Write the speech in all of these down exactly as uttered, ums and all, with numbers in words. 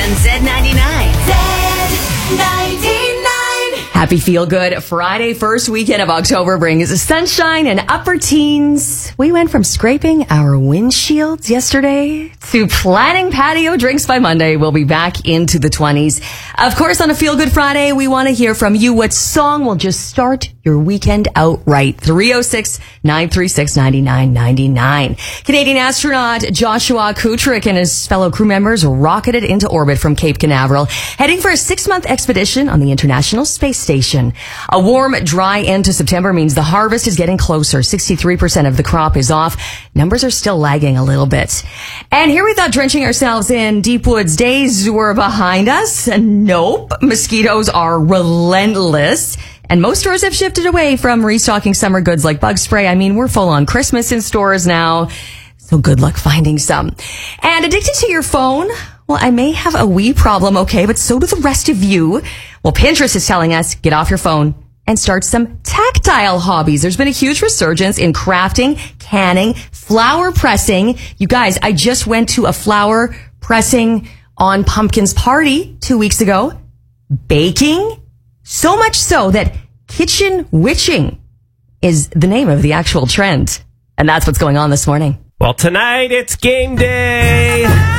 on Z ninety-nine. Z ninety-nine. Happy Feel Good Friday, first weekend of October brings sunshine and upper teens. We went from scraping our windshields yesterday to planning patio drinks by Monday. We'll be back into the twenties. Of course, on a Feel Good Friday, we want to hear from you. What song will just start your weekend out right? three oh six, nine three six, nine nine nine nine. Canadian astronaut Joshua Kutrick and his fellow crew members rocketed into orbit from Cape Canaveral, heading for a six-month expedition on the International Space Station. A warm, dry end to September means the harvest is getting closer. sixty-three percent of the crop is off. Numbers are still lagging a little bit. And here we thought drenching ourselves in deep woods days were behind us. Nope. Mosquitoes are relentless. And most stores have shifted away from restocking summer goods like bug spray. I mean, we're full on Christmas in stores now. So good luck finding some. And addicted to your phone? Well, I may have a wee problem, okay, but so do the rest of you. Well, Pinterest is telling us, get off your phone and start some tactile hobbies. There's been a huge resurgence in crafting, canning, flower pressing. You guys, I just went to a flower pressing on Pumpkin's party two weeks ago. Baking, so much so that kitchen witching is the name of the actual trend. And that's what's going on this morning. Well, tonight it's game day.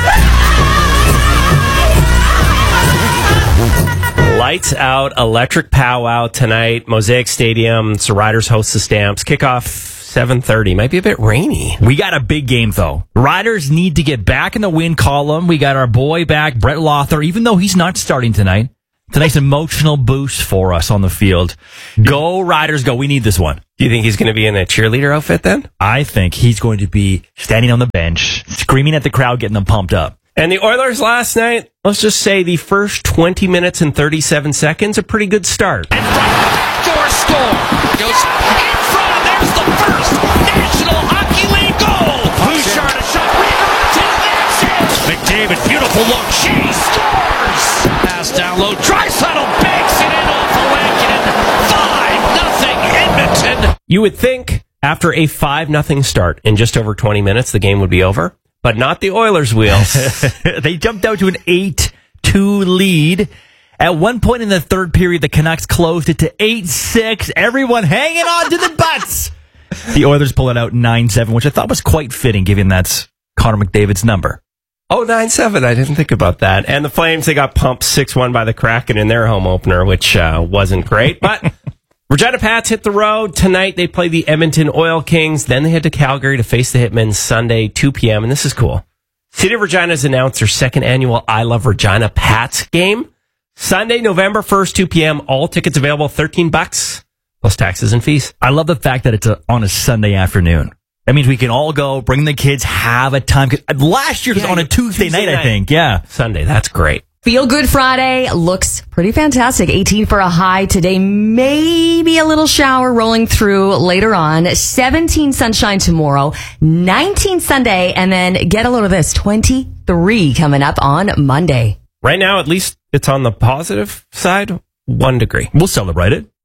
Lights out, electric powwow tonight. Mosaic Stadium. It's the Riders host the Stamps. Kickoff seven thirty. Might be a bit rainy. We got a big game, though. Riders need to get back in the win column. We got our boy back, Brett Lothar, even though he's not starting tonight. It's a nice emotional boost for us on the field. Go, Riders, go. We need this one. Do you think he's going to be in a cheerleader outfit then? I think he's going to be standing on the bench, screaming at the crowd, getting them pumped up. And the Oilers last night, let's just say the first twenty minutes and thirty-seven seconds, a pretty good start. In front, George score. Goes in front, there's the first National Hockey League goal. Bouchard, a shot, rebound, that's it. McDavid, beautiful look, she scores. Pass down low, Draisaitl banks it in off a Lankinen. five nothing Edmonton. You would think after a five nothing start in just over twenty minutes, the game would be over. But not the Oilers' wheels. They jumped out to an eight two lead. At one point in the third period, the Canucks closed it to eight six. Everyone hanging on to the butts. The Oilers pull it out nine seven, which I thought was quite fitting, given that's Connor McDavid's number. Oh, nine seven. I didn't think about that. And the Flames, they got pumped six one by the Kraken in their home opener, which uh, wasn't great. But Regina Pats hit the road. Tonight they play the Edmonton Oil Kings. Then they head to Calgary to face the Hitmen Sunday, two p.m. And this is cool. City of Regina has announced their second annual I Love Regina Pats game. Sunday, November first, two p.m. All tickets available, thirteen bucks plus taxes and fees. I love the fact that it's a, on a Sunday afternoon. That means we can all go, bring the kids, have a time. Last year was yeah, on a Tuesday, Tuesday night, night, I think. Yeah. Sunday, that's great. Feel Good Friday looks pretty fantastic. eighteen for a high today. Maybe a little shower rolling through later on. seventeen sunshine tomorrow. nineteen Sunday. And then get a load of this. twenty-three coming up on Monday. Right now, at least it's on the positive side. One degree. We'll celebrate it.